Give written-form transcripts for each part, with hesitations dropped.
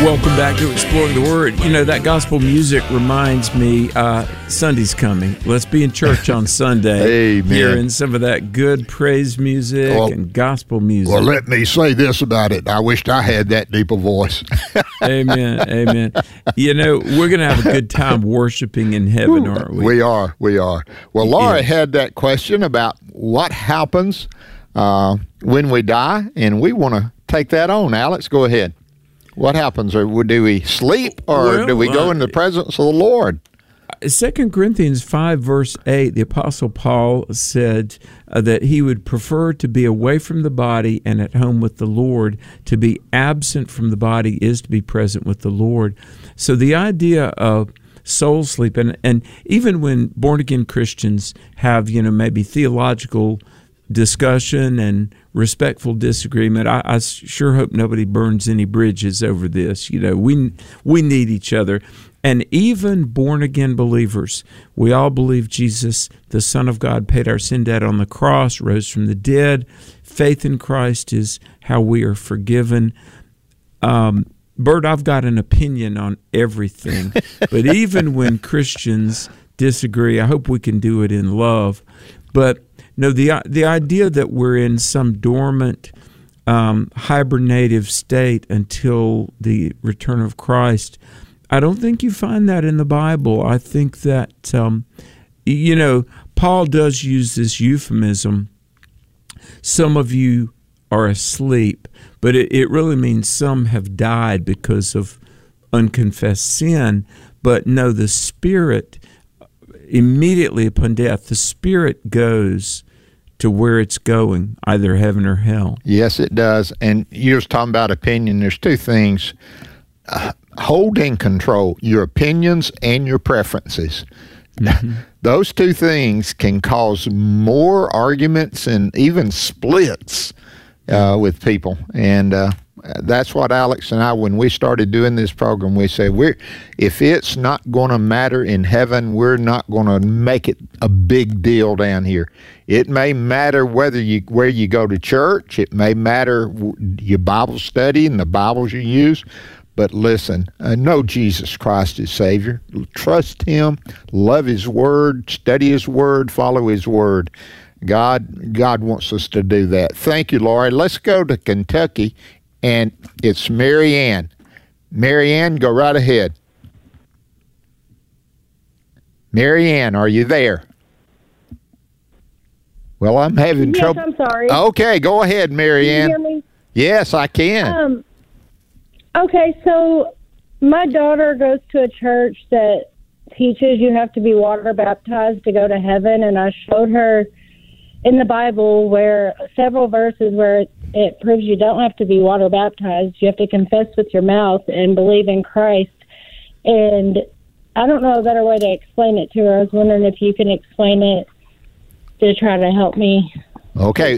Welcome back to Exploring the Word. You know, that gospel music reminds me, Sunday's coming. Let's be in church on Sunday. Amen. Hearing some of that good praise music and gospel music. Well, let me say this about it. I wished I had that deep a voice. Amen, amen. You know, we're going to have a good time worshiping in heaven, aren't we? We are. Well, Laura had that question about what happens when we die, and we want to take that on. Alex, go ahead. What happens? Or do we sleep, or do we go in the presence of the Lord? 2 Corinthians 5, verse 8, the Apostle Paul said that he would prefer to be away from the body and at home with the Lord. To be absent from the body is to be present with the Lord. So the idea of soul sleep, and even when born-again Christians have, maybe theological discussion and respectful disagreement, I sure hope nobody burns any bridges over this. We need each other. And even born-again believers, we all believe Jesus, the Son of God, paid our sin debt on the cross, rose from the dead. Faith in Christ is how we are forgiven. Bert, I've got an opinion on everything, but even when Christians disagree, I hope we can do it in love. But no, the idea that we're in some dormant, hibernative state until the return of Christ, I don't think you find that in the Bible. I think that, Paul does use this euphemism, some of you are asleep, but it really means some have died because of unconfessed sin. But no, the Spirit, immediately upon death, the Spirit goes to where it's going, either heaven or hell. Yes, it does. And you're just talking about opinion. There's two things. Hold in control your opinions and your preferences. Mm-hmm. Those two things can cause more arguments and even splits with people. And that's what Alex and I, when we started doing this program, we said, if it's not going to matter in heaven, we're not going to make it a big deal down here. It may matter where you go to church. It may matter your Bible study and the Bibles you use. But listen, know Jesus Christ is Savior. Trust Him, love His Word, study His Word, follow His Word. God wants us to do that. Thank you, Laura. Let's go to Kentucky, and it's Mary Ann. Mary Ann, go right ahead. Mary Ann, are you there? Well, I'm having trouble. Yes, I'm sorry. Okay, go ahead, Mary Ann. Can you hear me? Yes, I can. Okay, so my daughter goes to a church that teaches you have to be water baptized to go to heaven, and I showed her in the Bible where several verses where it proves you don't have to be water baptized. You have to confess with your mouth and believe in Christ. And I don't know a better way to explain it to her. I was wondering if you can explain it to try to help me. Okay,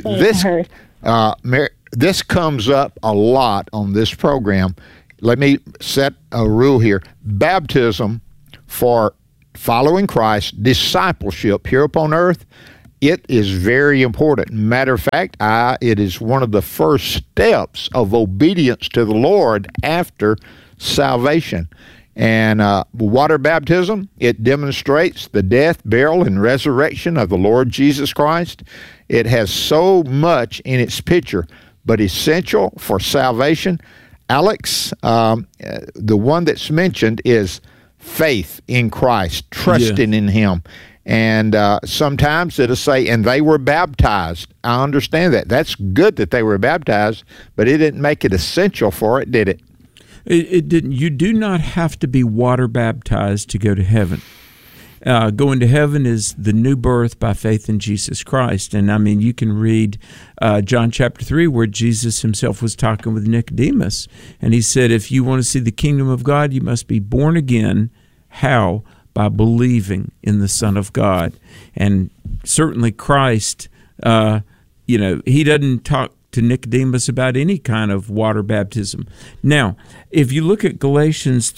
this comes up a lot on this program. Let me set a rule here. Baptism for following Christ, discipleship here upon earth, it is very important. Matter of fact, it is one of the first steps of obedience to the Lord after salvation. And water baptism, it demonstrates the death, burial, and resurrection of the Lord Jesus Christ. It has so much in its picture, but essential for salvation. Alex, the one that's mentioned is faith in Christ, trusting in Him. And sometimes it'll say, and they were baptized. I understand that. That's good that they were baptized, but it didn't make it essential for it, did it? It didn't. You do not have to be water baptized to go to heaven. Going to heaven is the new birth by faith in Jesus Christ. And I mean, you can read John chapter 3 where Jesus himself was talking with Nicodemus. And he said, if you want to see the kingdom of God, you must be born again. How? By believing in the Son of God. And certainly Christ, he doesn't talk to Nicodemus about any kind of water baptism. Now, if you look at Galatians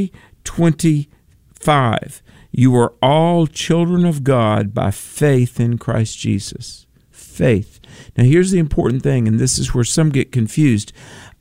3:25, you are all children of God by faith in Christ Jesus. Faith. Now, here's the important thing, and this is where some get confused.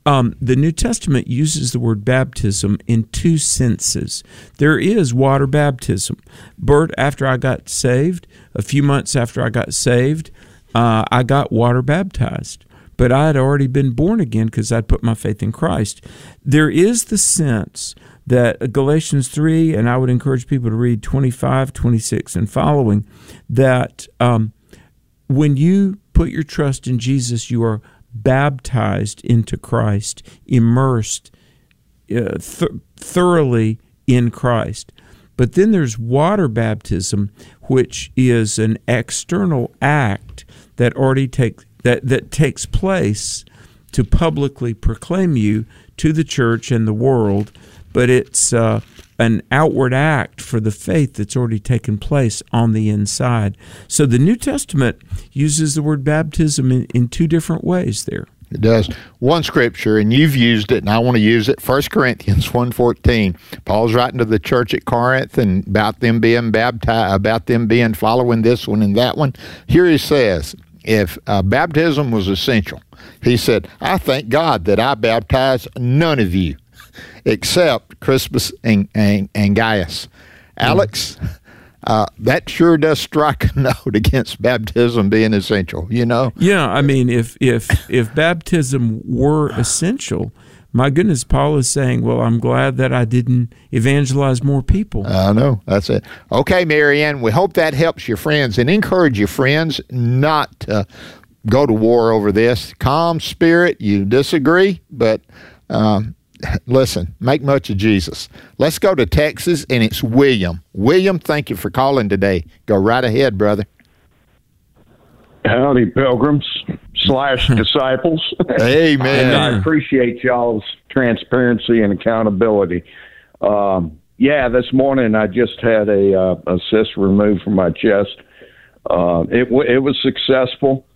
The New Testament uses the word baptism in two senses. There is water baptism. Bert, after I got saved, a few months after I got saved, I got water baptized. But I had already been born again because I'd put my faith in Christ. There is the sense that Galatians 3, and I would encourage people to read 25, 26, and following, that when you put your trust in Jesus, you are baptized into Christ, immersed thoroughly in Christ. But then there's water baptism, which is an external act that already takes place to publicly proclaim you to the church and the world, but it's an outward act for the faith that's already taken place on the inside. So the New Testament uses the word baptism in two different ways there. It does. One scripture, and you've used it, and I want to use it, 1 Corinthians 1:14. Paul's writing to the church at Corinth and about them being baptized, about them being following this one and that one. Here he says, if baptism was essential, he said, I thank God that I baptized none of you except Crispus and Gaius. Alex, that sure does strike a note against baptism being essential, you know? Yeah, I mean, if baptism were essential, my goodness, Paul is saying, well, I'm glad that I didn't evangelize more people. I know, that's it. Okay, Marianne, we hope that helps your friends, and encourage your friends not to go to war over this. Calm spirit, you disagree, but listen, make much of Jesus. Let's go to Texas, and it's William. William, thank you for calling today. Go right ahead, brother. Howdy, pilgrims / disciples. Amen. And I appreciate y'all's transparency and accountability. This morning I just had a cyst removed from my chest. It was successful,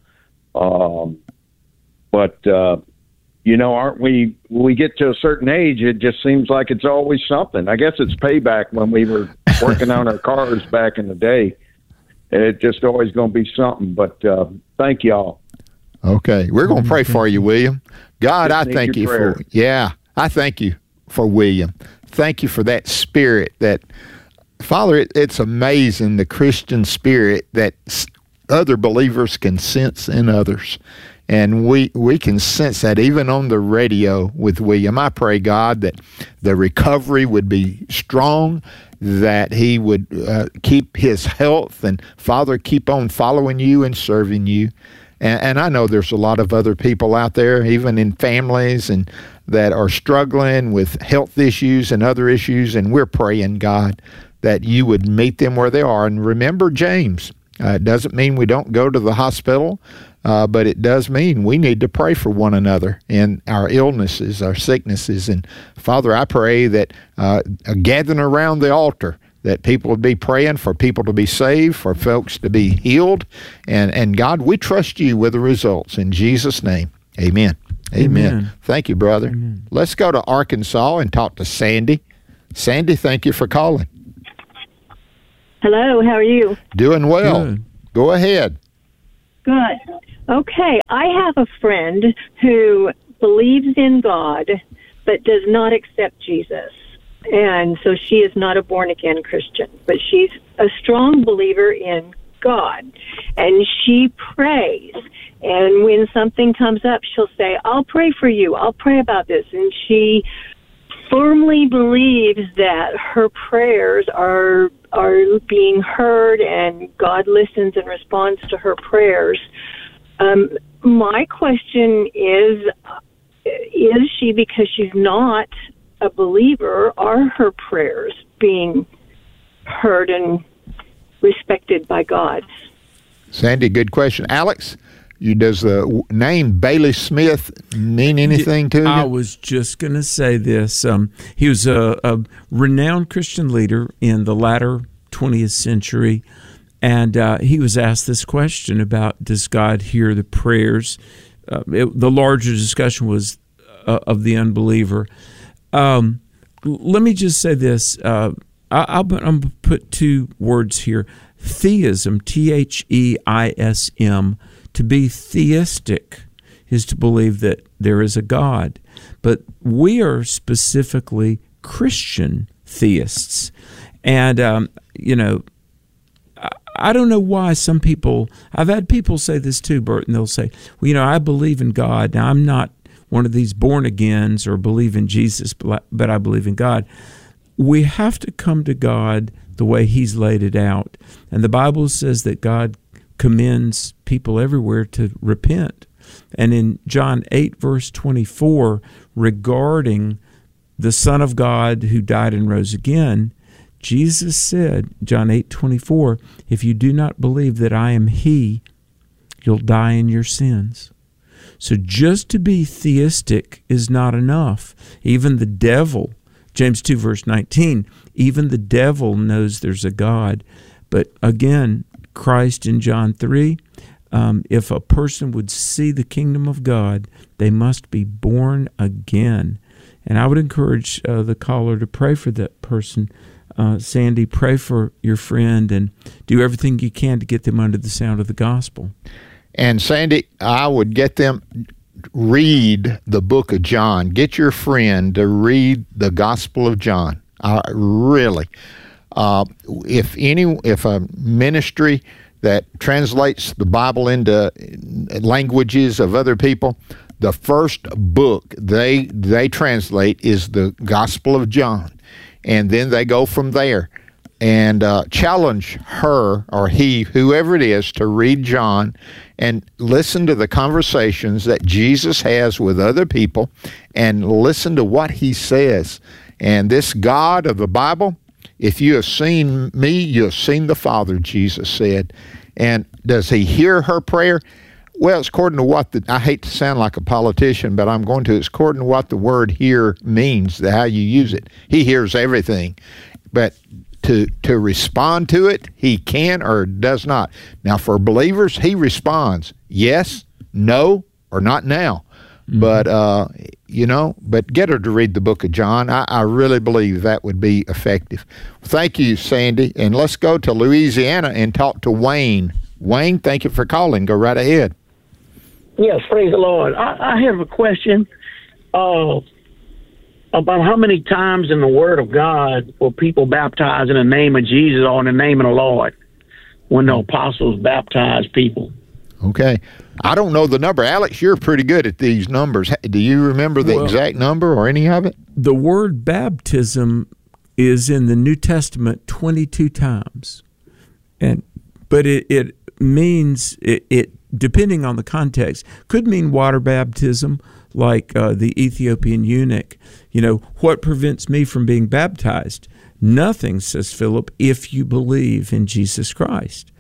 but aren't we? When we get to a certain age, it just seems like it's always something. I guess it's payback when we were working on our cars back in the day. It's just always going to be something. But thank y'all. Okay, we're going to pray for you, William. God, I thank you for I thank you for William. Thank you for that spirit that, Father, it's amazing, the Christian spirit that other believers can sense in others. And we can sense that even on the radio with William. I pray, God, that the recovery would be strong, that he would keep his health, and, Father, keep on following you and serving you. And I know there's a lot of other people out there, even in families, and that are struggling with health issues and other issues, and we're praying, God, that you would meet them where they are. And remember James. It doesn't mean we don't go to the hospital, but it does mean we need to pray for one another in our illnesses, our sicknesses. And, Father, I pray that gathering around the altar, that people would be praying for people to be saved, for folks to be healed. And God, we trust you with the results. In Jesus' name, amen. Amen. Thank you, brother. Amen. Let's go to Arkansas and talk to Sandy. Sandy, thank you for calling. Hello, how are you? Doing well. Good. Go ahead. Good. Okay, I have a friend who believes in God but does not accept Jesus. And so she is not a born-again Christian, but she's a strong believer in God. And she prays. And when something comes up, she'll say, I'll pray for you. I'll pray about this. And she firmly believes that her prayers are being heard and God listens and responds to her prayers. My question is she, because she's not a believer, are her prayers being heard and respected by God? Sandy, good question. Alex, does the name Bailey Smith mean anything to you? I was just going to say this. He was a renowned Christian leader in the latter 20th century, and he was asked this question about, does God hear the prayers? The larger discussion was of the unbeliever. Let me just say this. I'm going to put two words here. Theism, Theism. To be theistic is to believe that there is a God. But we are specifically Christian theists. And, I don't know why some people, I've had people say this too, Bert, and they'll say, well, I believe in God. Now, I'm not one of these born-agains or believe in Jesus, but I believe in God. We have to come to God the way He's laid it out. And the Bible says that God commends people everywhere to repent. And in John 8, verse 24, regarding the Son of God who died and rose again, Jesus said, John 8:24, if you do not believe that I am He, you'll die in your sins. So just to be theistic is not enough. Even the devil, James 2, verse 19, even the devil knows there's a God. But again, Christ in John 3, if a person would see the kingdom of God, they must be born again. And I would encourage the caller to pray for that person. Sandy, pray for your friend and do everything you can to get them under the sound of the gospel. And Sandy, I would get them read the book of John. Get your friend to read the Gospel of John. Really. If a ministry that translates the Bible into languages of other people, the first book they translate is the Gospel of John. And then they go from there and challenge her or he, whoever it is, to read John and listen to the conversations that Jesus has with other people and listen to what He says. And this God of the Bible, if you have seen me, you have seen the Father, Jesus said. And does He hear her prayer? Well, it's according to what I hate to sound like a politician, but I'm going to. It's according to what the word hear means, how you use it. He hears everything. But to respond to it, He can or does not. Now, for believers, He responds yes, no, or not now. Mm-hmm. But get her to read the book of John. I really believe that would be effective. Thank you, Sandy. And let's go to Louisiana and talk to Wayne. Wayne, thank you for calling. Go right ahead. Yes, praise the Lord. I have a question about how many times in the Word of God will people baptize in the name of Jesus or in the name of the Lord when the apostles baptized people? Okay. I don't know the number. Alex, you're pretty good at these numbers. Do you remember the exact number or any of it? The word baptism is in the New Testament 22 times. But it means, it depending on the context, could mean water baptism, like the Ethiopian eunuch. What prevents me from being baptized? Nothing, says Philip, if you believe in Jesus Christ.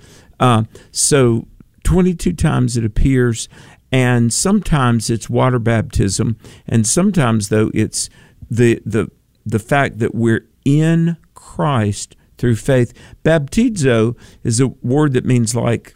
So 22 times it appears, and sometimes it's water baptism, and sometimes, though, it's the fact that we're in Christ through faith. Baptizo is a word that means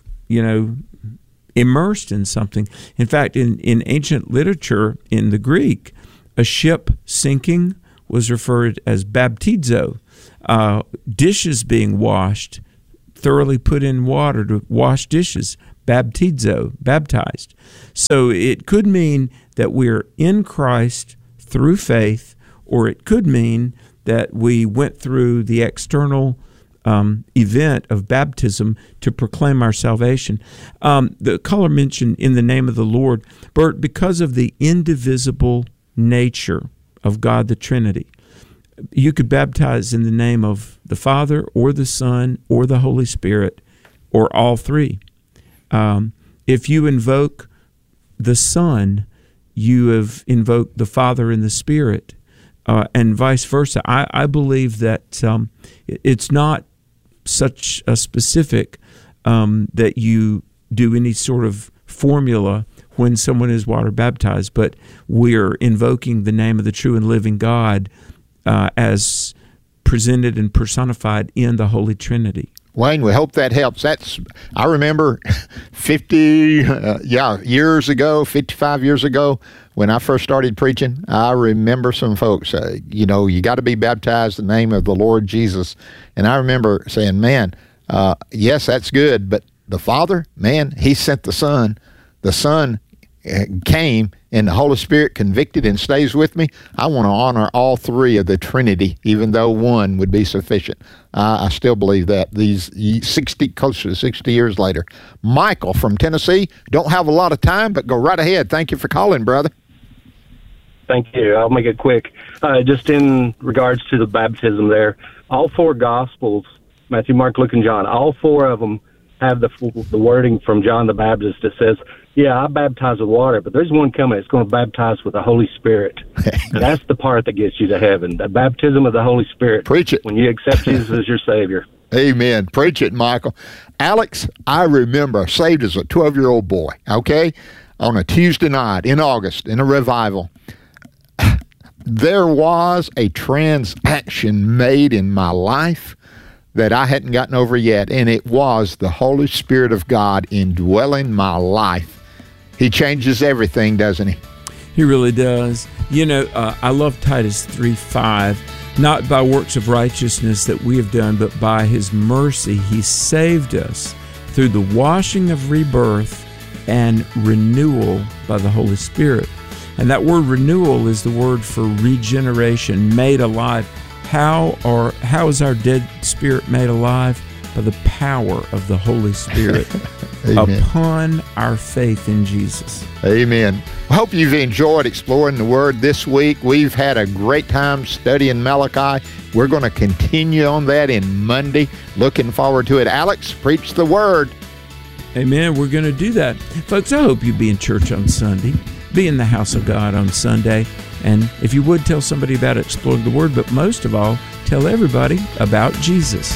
immersed in something. In fact, in ancient literature, in the Greek, a ship sinking was referred as baptizo. Dishes being washed, thoroughly put in water to wash dishes, baptizo, baptized. So it could mean that we're in Christ through faith, or it could mean that we went through the external event of baptism to proclaim our salvation. The caller mentioned in the name of the Lord. Bert, because of the indivisible nature of God the Trinity, you could baptize in the name of the Father or the Son or the Holy Spirit or all three. If you invoke the Son, you have invoked the Father and the Spirit, and vice versa. I believe that it's not such a specific that you do any sort of formula when someone is water baptized, but we're invoking the name of the true and living God as presented and personified in the Holy Trinity. Wayne, we hope that helps. I remember 55 years ago, when I first started preaching, I remember some folks, you got to be baptized in the name of the Lord Jesus. And I remember saying, man, yes, that's good, but the Father, man, He sent the Son. The Son came and the Holy Spirit convicted and stays with me, I want to honor all three of the Trinity, even though one would be sufficient. I still believe that these close to 60 years later. Michael from Tennessee, don't have a lot of time, but go right ahead. Thank you for calling, brother. Thank you. I'll make it quick. Just in regards to the baptism there, all four Gospels, Matthew, Mark, Luke, and John, all four of them have the wording from John the Baptist that says, yeah, I baptize with water, but there's one coming that's going to baptize with the Holy Spirit. And that's the part that gets you to heaven, the baptism of the Holy Spirit. Preach it. When you accept Jesus as your Savior. Amen. Preach it, Michael. Alex, I remember saved as a 12-year-old boy, okay, on a Tuesday night in August in a revival. There was a transaction made in my life that I hadn't gotten over yet, and it was the Holy Spirit of God indwelling my life. He changes everything, doesn't he? He really does. You know, I love Titus 3:5. Not by works of righteousness that we have done, but by His mercy He saved us through the washing of rebirth and renewal by the Holy Spirit. And that word renewal is the word for regeneration, made alive. How is our dead spirit made alive? By the power of the Holy Spirit upon our faith in Jesus. Amen. I hope you've enjoyed exploring the Word this week. We've had a great time studying Malachi. We're going to continue on that in Monday. Looking forward to it. Alex, preach the Word. Amen. We're going to do that. Folks, I hope you be in church on Sunday. Be in the house of God on Sunday. And if you would, tell somebody about exploring the Word, but most of all, tell everybody about Jesus.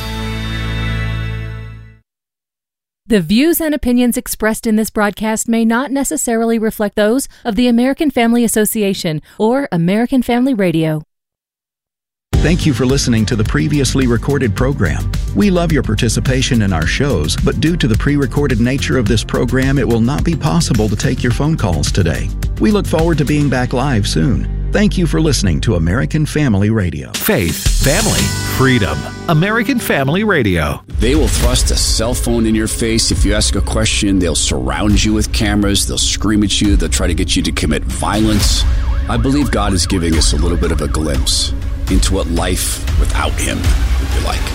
The views and opinions expressed in this broadcast may not necessarily reflect those of the American Family Association or American Family Radio. Thank you for listening to the previously recorded program. We love your participation in our shows, but due to the pre-recorded nature of this program, it will not be possible to take your phone calls today. We look forward to being back live soon. Thank you for listening to American Family Radio. Faith, family, freedom. American Family Radio. They will thrust a cell phone in your face. If you ask a question, they'll surround you with cameras. They'll scream at you. They'll try to get you to commit violence. I believe God is giving us a little bit of a glimpse into what life without Him would be like.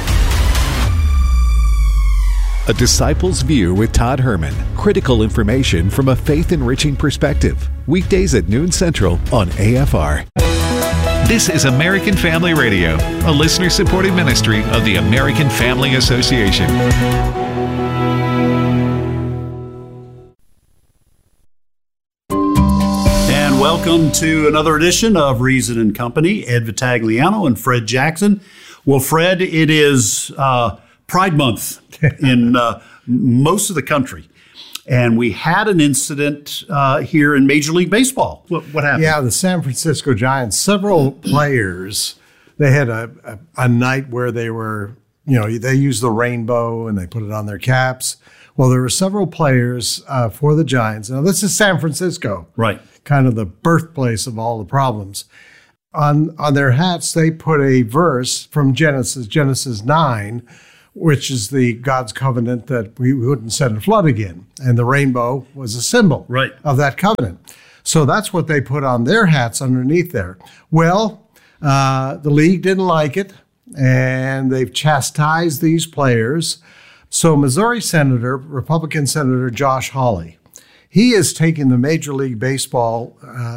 A Disciple's View with Todd Herman. Critical information from a faith-enriching perspective. Weekdays at noon Central on AFR. This is American Family Radio, a listener-supported ministry of the American Family Association. And welcome to another edition of Reason and Company. Ed Vitagliano and Fred Jackson. Well, Fred, it is Pride Month in most of the country. And we had an incident here in Major League Baseball. What happened? Yeah, the San Francisco Giants, several players, they had a night where they were, they used the rainbow and they put it on their caps. Well, there were several players for the Giants. Now, this is San Francisco. Right. Kind of the birthplace of all the problems. On their hats, they put a verse from Genesis 9, which is the God's covenant that we wouldn't send a flood again. And the rainbow was a symbol of that covenant. So that's what they put on their hats underneath there. Well, the league didn't like it, and they've chastised these players. So Missouri Republican Senator Josh Hawley, he is taking the Major League Baseball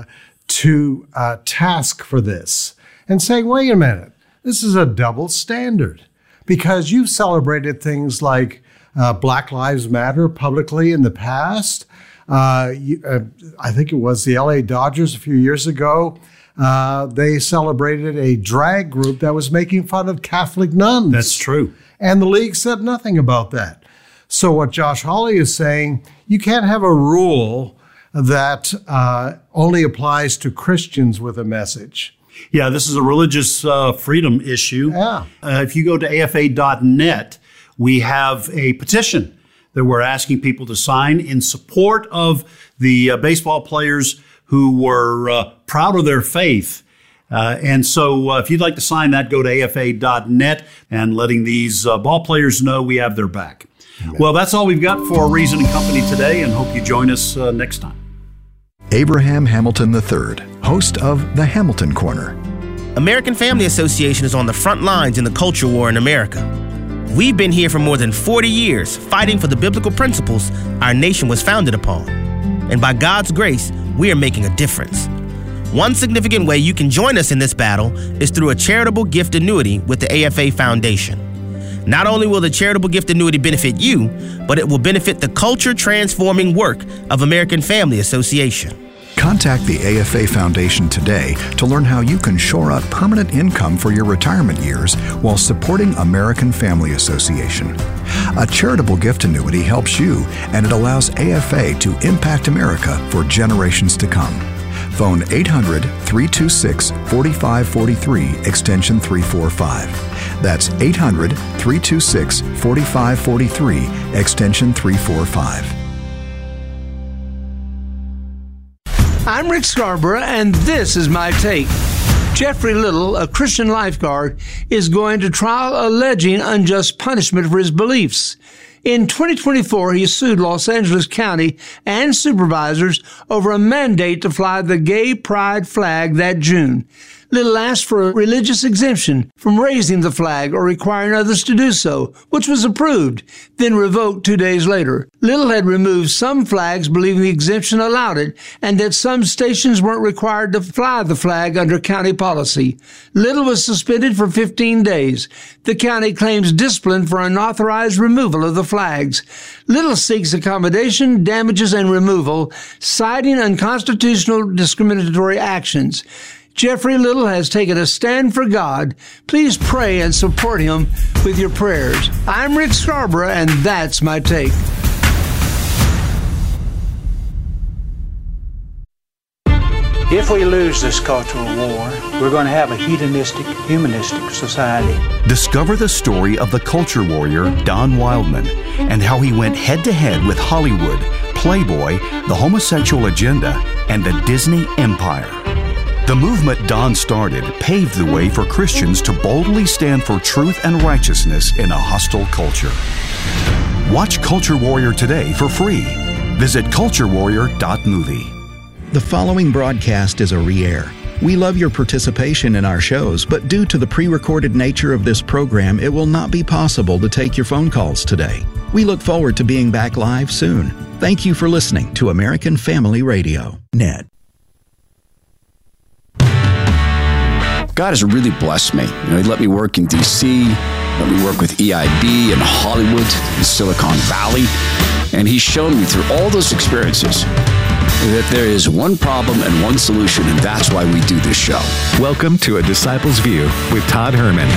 to task for this and saying, wait a minute, this is a double standard. Because you've celebrated things like Black Lives Matter publicly in the past. I think it was the LA Dodgers a few years ago. They celebrated a drag group that was making fun of Catholic nuns. That's true. And the league said nothing about that. So what Josh Hawley is saying, you can't have a rule that only applies to Christians with a message. Yeah, this is a religious freedom issue. Yeah. If you go to AFA.net, we have a petition that we're asking people to sign in support of the baseball players who were proud of their faith. And so if you'd like to sign that, go to AFA.net and letting these ball players know we have their back. Amen. Well, that's all we've got for Reason and Company today, and hope you join us next time. Abraham Hamilton III, host of The Hamilton Corner. American Family Association is on the front lines in the culture war in America. We've been here for more than 40 years, fighting for the biblical principles our nation was founded upon. And by God's grace, we are making a difference. One significant way you can join us in this battle is through a charitable gift annuity with the AFA Foundation. Not only will the charitable gift annuity benefit you, but it will benefit the culture-transforming work of American Family Association. Contact the AFA Foundation today to learn how you can shore up permanent income for your retirement years while supporting American Family Association. A charitable gift annuity helps you, and it allows AFA to impact America for generations to come. Phone 800-326-4543, extension 345. That's 800-326-4543, extension 345. I'm Rick Scarborough, and this is my take. Jeffrey Little, a Christian lifeguard, is going to trial alleging unjust punishment for his beliefs. In 2024, he sued Los Angeles County and supervisors over a mandate to fly the gay pride flag that June. Little asked for a religious exemption from raising the flag or requiring others to do so, which was approved, then revoked 2 days later. Little had removed some flags believing the exemption allowed it, and that some stations weren't required to fly the flag under county policy. Little was suspended for 15 days. The county claims discipline for unauthorized removal of the flags. Little seeks accommodation, damages, and removal, citing unconstitutional discriminatory actions. Jeffrey Little has taken a stand for God. Please pray and support him with your prayers. I'm Rick Scarborough, and that's my take. If we lose this cultural war, we're going to have a hedonistic, humanistic society. Discover the story of the culture warrior Don Wildman and how he went head-to-head with Hollywood, Playboy, the homosexual agenda, and the Disney Empire. The movement Don started paved the way for Christians to boldly stand for truth and righteousness in a hostile culture. Watch Culture Warrior today for free. Visit culturewarrior.movie. The following broadcast is a re-air. We love your participation in our shows, but due to the pre-recorded nature of this program, it will not be possible to take your phone calls today. We look forward to being back live soon. Thank you for listening to American Family Radio. Net. God has really blessed me. He let me work in D.C., let me work with EIB in Hollywood, in Silicon Valley, and He's shown me through all those experiences that there is one problem and one solution, and that's why we do this show. Welcome to A Disciple's View with Todd Herman.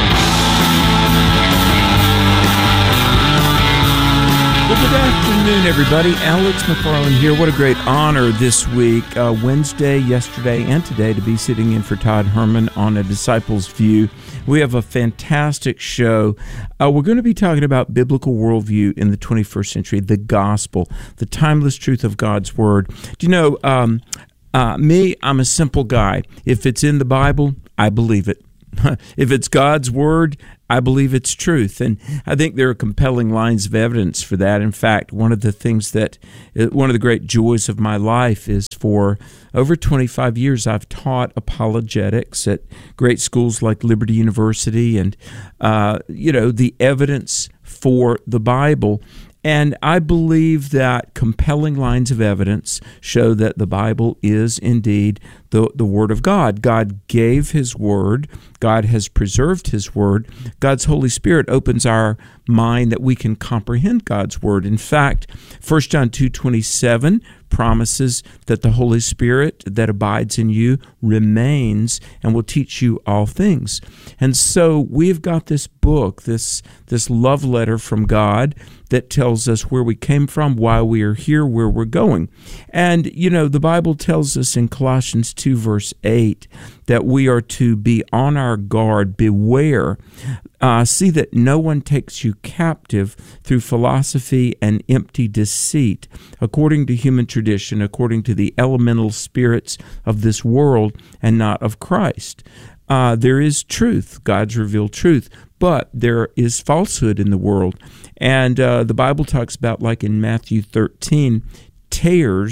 Well, good afternoon, everybody. Alex McFarland here. What a great honor this week, Wednesday, yesterday, and today, to be sitting in for Todd Herman on A Disciple's View. We have a fantastic show. We're going to be talking about biblical worldview in the 21st century, the gospel, the timeless truth of God's word. Do you know, me, I'm a simple guy. If it's in the Bible, I believe it. If it's God's word, I believe it's truth. And I think there are compelling lines of evidence for that. In fact, one of the great joys of my life is for over 25 years, I've taught apologetics at great schools like Liberty University and, the evidence for the Bible. And I believe that compelling lines of evidence show that the Bible is indeed the Word of God. God gave His Word. God has preserved His Word. God's Holy Spirit opens our mind that we can comprehend God's Word. In fact, 1 John 2:27 promises that the Holy Spirit that abides in you remains and will teach you all things. And so we've got this book, this love letter from God that tells us where we came from, why we are here, where we're going. And, the Bible tells us in Colossians 2, verse 8, that we are to be on our guard, beware, see that no one takes you captive through philosophy and empty deceit, according to human tradition, according to the elemental spirits of this world, and not of Christ. There is truth, God's revealed truth, but there is falsehood in the world. And the Bible talks about, like in Matthew 13, tares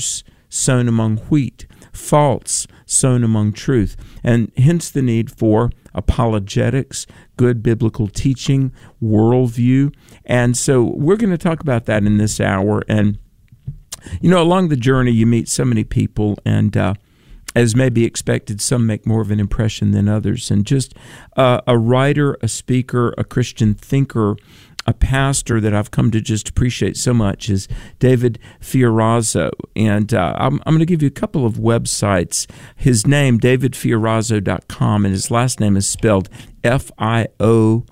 sown among wheat, false sown among truth, and hence the need for apologetics, good biblical teaching, worldview. And so we're going to talk about that in this hour. And, along the journey, you meet so many people, and as may be expected, some make more of an impression than others. And just a writer, a speaker, a Christian thinker, a pastor that I've come to just appreciate so much is David Fiorazo. And I'm going to give you a couple of websites. His name, davidfiorazo.com, and his last name is spelled Fiorazo,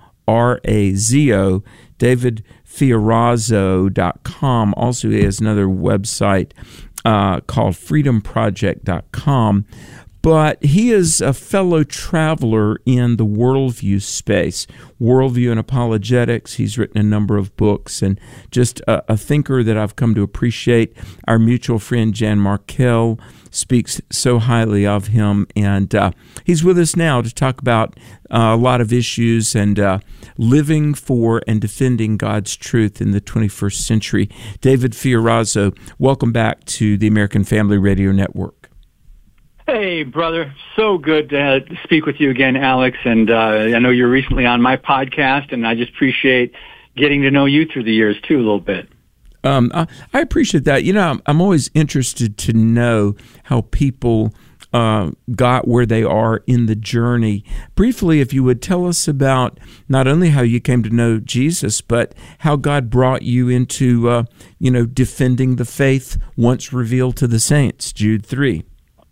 davidfiorazo.com. Also, he has another website called freedomproject.com. But he is a fellow traveler in the worldview space, worldview and apologetics. He's written a number of books, and just a thinker that I've come to appreciate. Our mutual friend Jan Markell speaks so highly of him, and he's with us now to talk about a lot of issues and living for and defending God's truth in the 21st century. David Fiorazo, welcome back to the American Family Radio Network. Hey, brother. So good to speak with you again, Alex. And I know you're recently on my podcast, and I just appreciate getting to know you through the years, too, a little bit. I appreciate that. I'm always interested to know how people got where they are in the journey. Briefly, if you would tell us about not only how you came to know Jesus, but how God brought you into, defending the faith once revealed to the saints, Jude 3.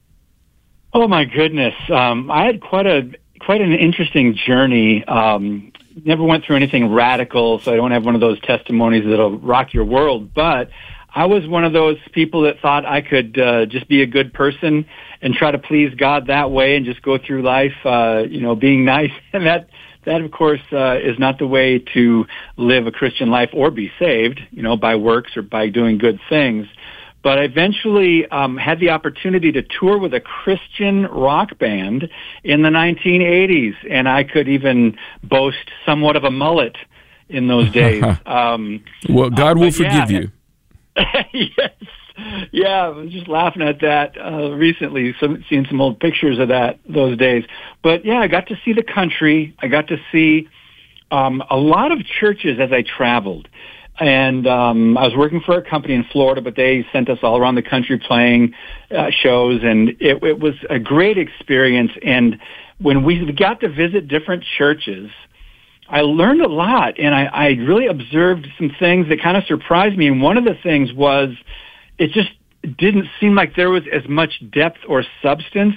Oh my goodness! I had quite an interesting journey. Never went through anything radical, so I don't have one of those testimonies that'll rock your world. But I was one of those people that thought I could just be a good person and try to please God that way, and just go through life, being nice. And that of course is not the way to live a Christian life or be saved, by works or by doing good things. But I eventually had the opportunity to tour with a Christian rock band in the 1980s, and I could even boast somewhat of a mullet in those days. Well, God will forgive you. Yes. Yeah, I was just laughing at that recently, seeing some old pictures of those days. But yeah, I got to see the country. I got to see a lot of churches as I traveled. And I was working for a company in Florida, but they sent us all around the country playing shows, and it was a great experience. And when we got to visit different churches, I learned a lot, and I really observed some things that kind of surprised me. And one of the things was it just didn't seem like there was as much depth or substance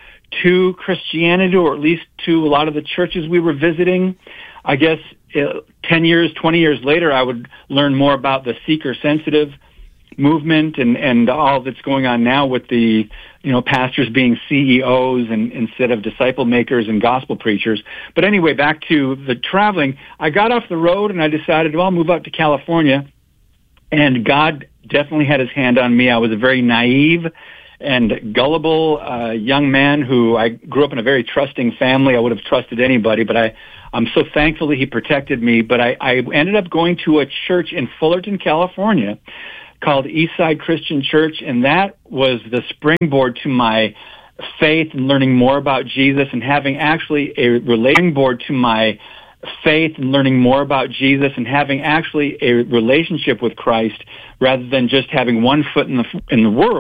to Christianity, or at least to a lot of the churches we were visiting. I guess 10 years, 20 years later, I would learn more about the seeker-sensitive movement and all that's going on now with the, pastors being CEOs and instead of disciple makers and gospel preachers. But anyway, back to the traveling. I got off the road and I decided, I'll move out to California. And God definitely had his hand on me. I was a very naive and gullible young man who I grew up in a very trusting family. I would have trusted anybody, but I'm so thankful that he protected me. But I ended up going to a church in Fullerton, California called Eastside Christian Church, and that was the springboard to my faith and learning more about Jesus and having actually a relationship with Christ rather than just having one foot in the world.